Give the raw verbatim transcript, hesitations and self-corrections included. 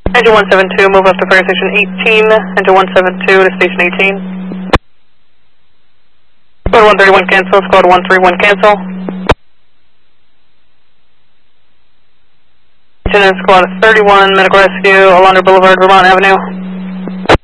Engine one seven two, move up to fire station eighteen. Engine one seven two to station eighteen. Squad one thirty-one cancel, squad one thirty-one cancel. Engine squad thirty-one, medical rescue, Alondra Boulevard, Vermont Avenue.